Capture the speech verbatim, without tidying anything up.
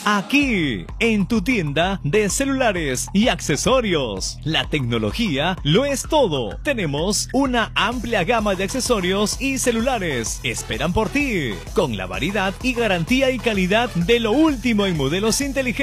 Aquí, en tu tienda de celulares y accesorios. La tecnología lo es todo. Tenemos una amplia gama de accesorios y celulares. Esperan por ti, con la variedad y garantía y calidad de lo último en modelos inteligentes.